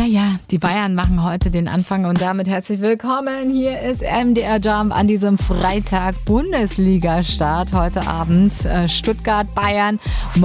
Ja, die Bayern machen heute den Anfang und damit herzlich willkommen. Hier ist MDR Jump an diesem Freitag Bundesliga-Start heute Abend. Stuttgart, Bayern.